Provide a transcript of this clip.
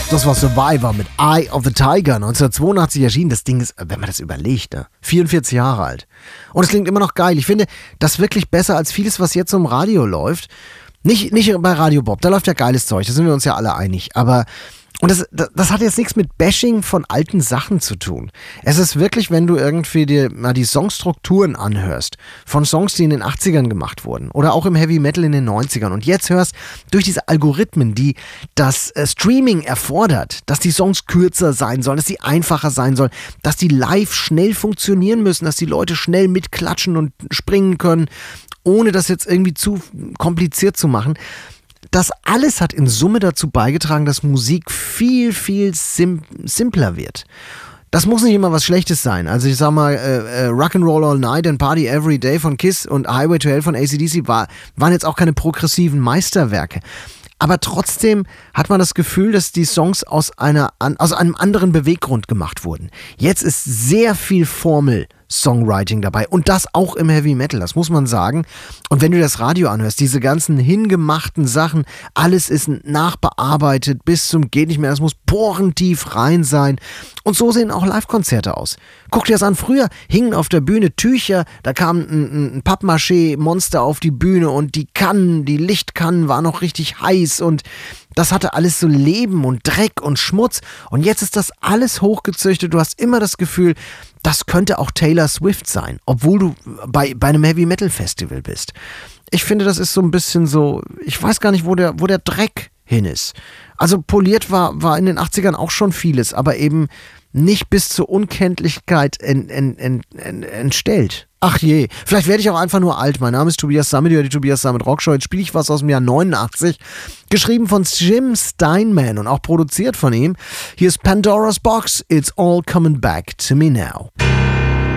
Das war Survivor mit Eye of the Tiger, 1982 erschienen. Das Ding ist, wenn man das überlegt, 44 Jahre alt. Und es klingt immer noch geil. Ich finde das wirklich besser als vieles, was jetzt so im Radio läuft. Nicht bei Radio Bob, da läuft ja geiles Zeug, da sind wir uns ja alle einig. Aber und das hat jetzt nichts mit Bashing von alten Sachen zu tun. Es ist wirklich, wenn du irgendwie dir mal die Songstrukturen anhörst, von Songs, die in den 80ern gemacht wurden oder auch im Heavy Metal in den 90ern und jetzt hörst, durch diese Algorithmen, die das Streaming erfordert, dass die Songs kürzer sein sollen, dass sie einfacher sein sollen, dass die live schnell funktionieren müssen, dass die Leute schnell mitklatschen und springen können, ohne das jetzt irgendwie zu kompliziert zu machen. Das alles hat in Summe dazu beigetragen, dass Musik viel, viel simpler wird. Das muss nicht immer was Schlechtes sein. Also ich sag mal, Rock'n'Roll All Night and Party Every Day von Kiss und Highway to Hell von AC/DC waren jetzt auch keine progressiven Meisterwerke. Aber trotzdem hat man das Gefühl, dass die Songs aus einem anderen Beweggrund gemacht wurden. Jetzt ist sehr viel Formel-Songwriting dabei und das auch im Heavy Metal, das muss man sagen. Und wenn du das Radio anhörst, diese ganzen hingemachten Sachen, alles ist nachbearbeitet bis zum geht nicht mehr, das muss porentief rein sein. Und so sehen auch Live-Konzerte aus. Guck dir das an, früher hingen auf der Bühne Tücher, da kam ein Pappmaché-Monster auf die Bühne und die Lichtkannen waren noch richtig heiß und das hatte alles so Leben und Dreck und Schmutz. Und jetzt ist das alles hochgezüchtet. Du hast immer das Gefühl, das könnte auch Taylor Swift sein, obwohl du bei einem Heavy-Metal-Festival bist. Ich finde, das ist so ein bisschen so, ich weiß gar nicht, wo der Dreck hin ist. Also poliert war in den 80ern auch schon vieles, aber eben nicht bis zur Unkenntlichkeit entstellt. Ach je, vielleicht werde ich auch einfach nur alt. Mein Name ist Tobias Sammet, die Tobias Sammet Rockshow. Jetzt spiele ich was aus dem Jahr 89. Geschrieben von Jim Steinman und auch produziert von ihm. Hier ist Pandora's Box, It's All Coming Back to Me Now.